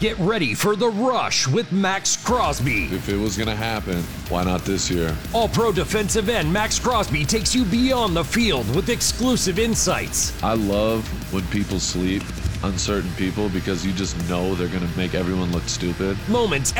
Get ready for The Rush with Max Crosby. If it was going to happen, why not this year? All-Pro defensive end Max Crosby takes you beyond the field with exclusive insights. I love when people sleep, uncertain people, because you just know they're going to make everyone look stupid. Moments